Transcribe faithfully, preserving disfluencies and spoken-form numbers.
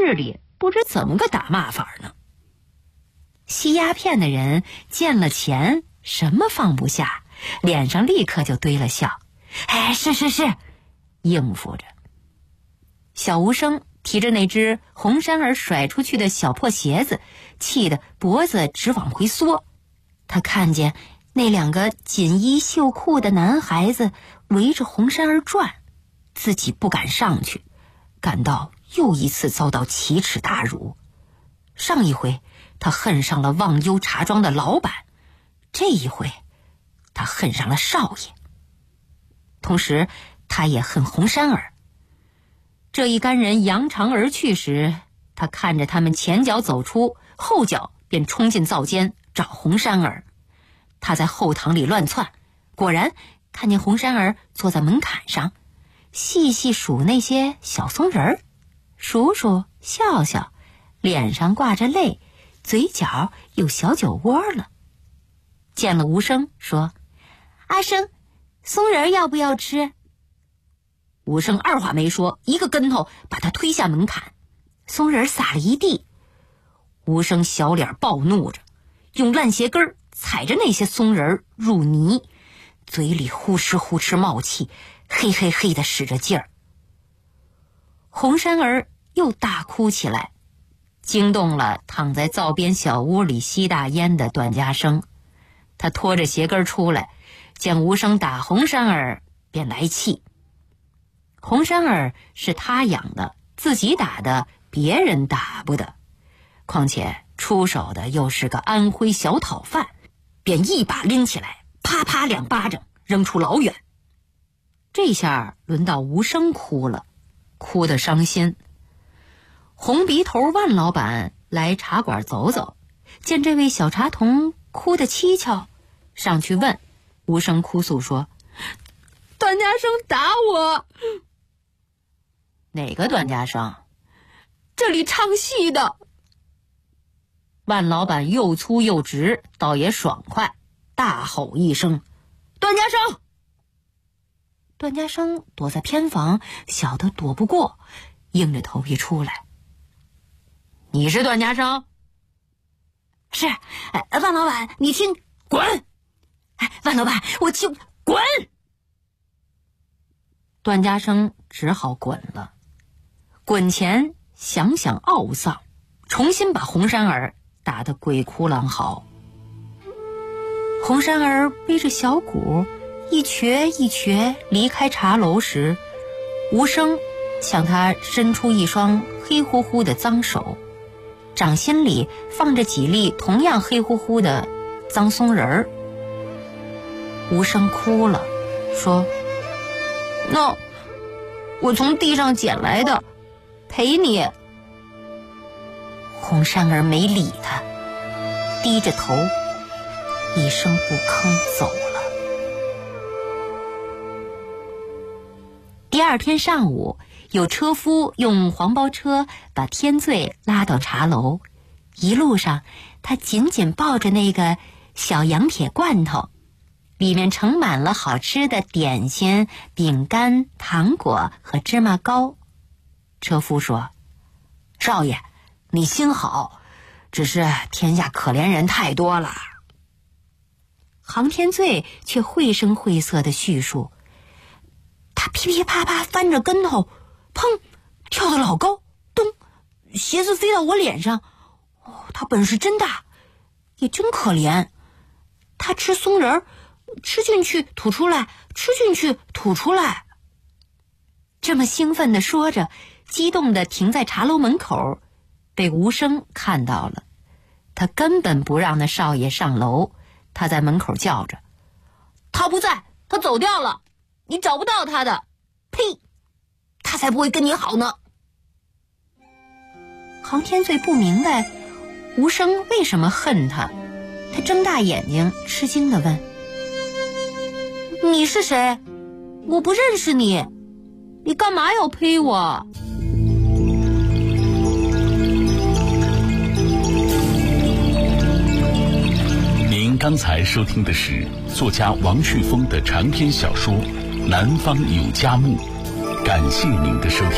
日里不知怎么个打骂法呢。吸鸦片的人见了钱什么放不下，脸上立刻就堆了笑，哎，是是是，应付着。小无声提着那只红珊儿甩出去的小破鞋子，气得脖子直往回缩。他看见那两个锦衣绣裤的男孩子围着红珊儿转，自己不敢上去，感到又一次遭到奇耻大辱。上一回他恨上了忘忧茶庄的老板，这一回他恨上了少爷，同时他也恨红珊儿。这一干人扬长而去时，他看着他们前脚走出，后脚便冲进灶间找红珊儿。他在后堂里乱窜，果然看见红珊儿坐在门槛上，细细数那些小松仁儿，数数笑笑，脸上挂着泪，嘴角有小酒窝了。见了无声，说：“阿生，松仁要不要吃？”无声二话没说，一个跟头把他推下门槛，松仁撒了一地。无声小脸暴怒着，用烂鞋跟踩着那些松仁入泥，嘴里呼哧呼哧冒气，嘿嘿嘿地使着劲儿。红珊儿又大哭起来，惊动了躺在灶边小屋里吸大烟的段家生。他拖着鞋跟出来，见无声打红珊儿，便来气。红珊儿是他养的，自己打的，别人打不得。况且出手的又是个安徽小讨饭，便一把拎起来，啪啪两巴掌扔出老远。这下轮到无声哭了，哭得伤心。红鼻头万老板来茶馆走走，见这位小茶童哭得蹊跷，上去问。无声哭诉说：“段家生打我。”“哪个段家生？”“这里唱戏的。”万老板又粗又直，倒也爽快，大吼一声：“段家生！”段家生躲在偏房，小的躲不过，硬着头皮出来。“你是段家生？”“是。哎，万老板，你听。”“滚！”“哎，万老板，我听。”“滚！”段家生只好滚了。滚前想想懊丧，重新把红珊儿打得鬼哭狼嚎。红珊儿背着小鼓一瘸一瘸离开茶楼时，无声向他伸出一双黑乎乎的脏手，掌心里放着几粒同样黑乎乎的脏松仁儿。无声哭了，说：“那、no, 我从地上捡来的，赔你。”红珊儿没理他，低着头一声不吭走了。第二天上午，有车夫用黄包车把天罪拉到茶楼，一路上他紧紧抱着那个小洋铁罐头，里面盛满了好吃的点心、饼干、糖果和芝麻糕。车夫说：“少爷，你心好，只是天下可怜人太多了。”杭天罪却绘声绘色地叙述，他噼噼啪啪翻着跟头，砰，跳得老高，咚，鞋子飞到我脸上。哦，他本事真大，也真可怜。他吃松仁儿，吃进去吐出来，吃进去吐出来。这么兴奋地说着，激动地停在茶楼门口，被无声看到了。他根本不让那少爷上楼，他在门口叫着：“他不在，他走掉了，你找不到他的。呸，他才不会跟你好呢。”杭天罪不明白无声为什么恨他，他睁大眼睛吃惊地问：“你是谁？我不认识你，你干嘛要呸我？” 您刚才收听的是作家王旭峰的长篇小说《南方有佳木》，感谢您的收听。